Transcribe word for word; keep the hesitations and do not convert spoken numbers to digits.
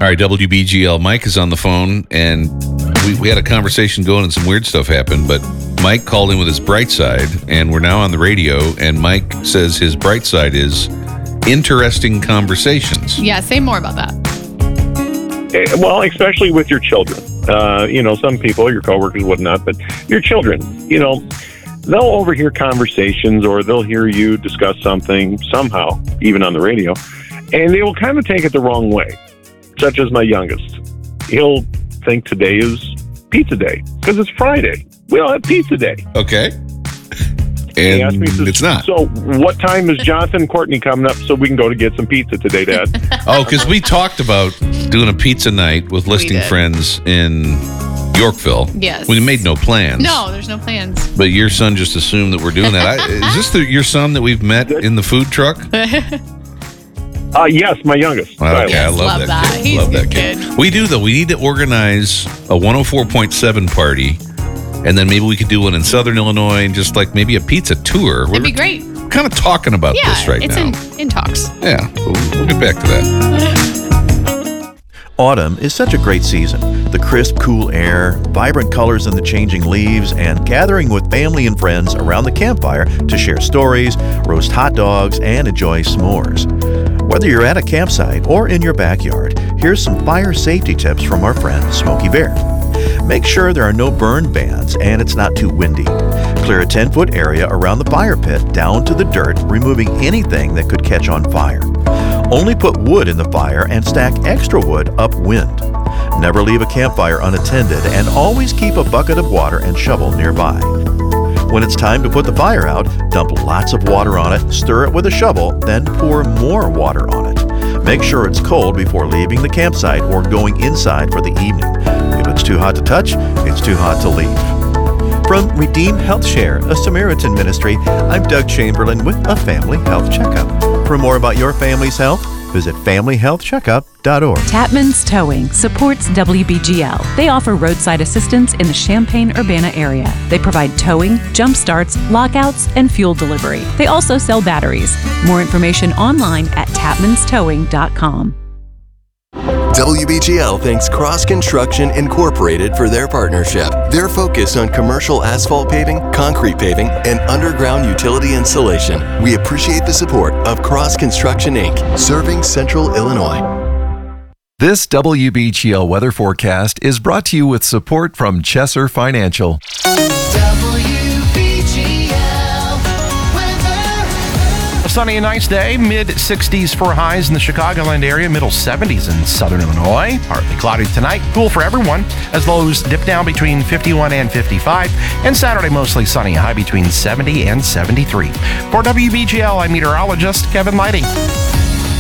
All right, W B G L. Mike is on the phone, and we, we had a conversation going and some weird stuff happened, but Mike called in with his bright side, and we're now on the radio, and Mike says his bright side is interesting conversations. Yeah, say more about that. Well, especially with your children. Uh, you know, some people, your coworkers, whatnot, but your children, you know, they'll overhear conversations or they'll hear you discuss something somehow, even on the radio, and they will kind of take it the wrong way, such as my youngest. He'll think today is pizza day because it's Friday. We all have pizza day. Okay. And he And asked me, says, it's not. So what time is Jonathan and Courtney coming up so we can go to get some pizza today, Dad? Oh, because we talked about doing a pizza night with listing did. friends in Yorkville. Yes. We made no plans. No, there's no plans. But your son just assumed that we're doing that. I, is this the, your son that we've met in the food truck? Uh, yes, my youngest. Well, okay, Yes, I love, love that, that. kid. He's love a that good kid. kid. We do, though. We need to organize a one oh four point seven party, and then maybe we could do one in Southern Illinois and just like maybe a pizza tour. It'd We're be great. kind of talking about Yeah, this right it's now. in, in talks. Yeah, we'll, we'll get back to that. Autumn is such a great season. The crisp, cool air, vibrant colors in the changing leaves, and gathering with family and friends around the campfire to share stories, roast hot dogs, and enjoy s'mores. Whether you're at a campsite or in your backyard, here's some fire safety tips from our friend Smokey Bear. Make sure there are no burn bands and it's not too windy. Clear a ten-foot area around the fire pit down to the dirt, removing anything that could catch on fire. Only put wood in the fire and stack extra wood upwind. Never leave a campfire unattended, and always keep a bucket of water and shovel nearby. When it's time to put the fire out, dump lots of water on it, stir it with a shovel, then pour more water on it. Make sure it's cold before leaving the campsite or going inside for the evening. If it's too hot to touch, it's too hot to leave. From Redeemed Health Share, a Samaritan ministry, I'm Doug Chamberlain with a Family Health Checkup. For more about your family's health, visit family health checkup dot org. Tapman's Towing supports W B G L. They offer roadside assistance in the Champaign-Urbana area. They provide towing, jump starts, lockouts, and fuel delivery. They also sell batteries. More information online at tapmans towing dot com. W B G L thanks Cross Construction Incorporated for their partnership. They're focused on commercial asphalt paving, concrete paving, and underground utility installation. We appreciate the support of Cross Construction Incorporated, serving Central Illinois. This W B G L weather forecast is brought to you with support from Chesser Financial. A sunny and nice day, mid sixties for highs in the Chicagoland area, middle seventies in southern Illinois. Partly cloudy tonight, cool for everyone, as lows dip down between fifty-one and fifty-five. And Saturday, mostly sunny, high between seventy and seventy-three. For W B G L, I'm meteorologist Kevin Lighting.